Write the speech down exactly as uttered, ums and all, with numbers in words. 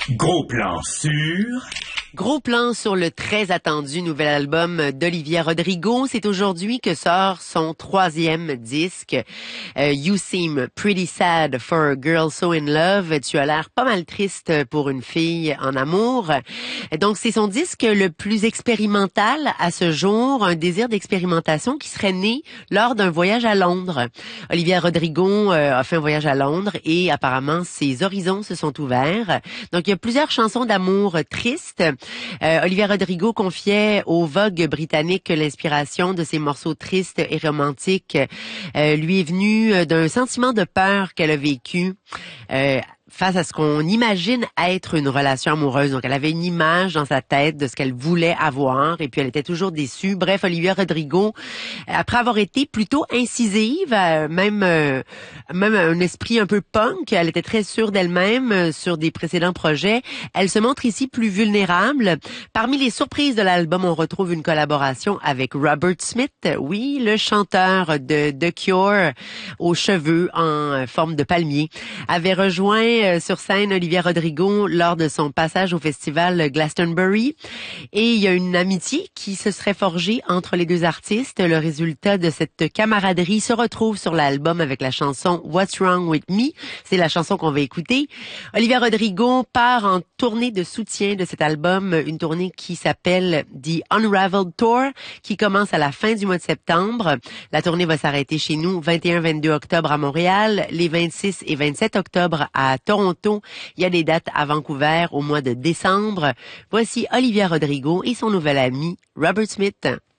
Gros plan sur... Gros plan sur le très attendu nouvel album d'Olivia Rodrigo. C'est aujourd'hui que sort son troisième disque. Euh, You Seem Pretty Sad for a Girl So in Love. Tu as l'air pas mal triste pour une fille en amour. Donc, c'est son disque le plus expérimental à ce jour. Un désir d'expérimentation qui serait né lors d'un voyage à Londres. Olivia Rodrigo euh, a fait un voyage à Londres et apparemment, ses horizons se sont ouverts. Donc, il y a plusieurs chansons d'amour tristes. Euh, Olivia Rodrigo confiait au Vogue britannique que l'inspiration de ses morceaux tristes et romantiques euh, lui est venue d'un sentiment de peur qu'elle a vécu euh, face à ce qu'on imagine être une relation amoureuse. Donc, elle avait une image dans sa tête de ce qu'elle voulait avoir et puis elle était toujours déçue. Bref, Olivia Rodrigo, après avoir été plutôt incisive, euh, même euh, même un esprit un peu punk, elle était très sûre d'elle-même euh, sur des précédents projets. Elle se montre ici plus vulnérable. Parmi les surprises de l'album, on retrouve une collaboration avec Robert Smith, oui, le chanteur de The Cure, aux cheveux en forme de palmier, avait rejoint sur scène Olivia Rodrigo lors de son passage au festival Glastonbury. Et il y a une amitié qui se serait forgée entre les deux artistes. Le résultat de cette camaraderie se retrouve sur l'album avec la chanson What's Wrong With Me. C'est la chanson qu'on va écouter. Olivia Rodrigo part en tournée de soutien de cet album, une tournée qui s'appelle The Unraveled Tour, qui commence à la fin du mois de septembre. La tournée va s'arrêter chez nous vingt et un vingt-deux octobre à Montréal, les vingt-six et vingt-sept octobre à Toronto. Il y a des dates à Vancouver au mois de décembre. Voici Olivia Rodrigo et son nouvel ami Robert Smith.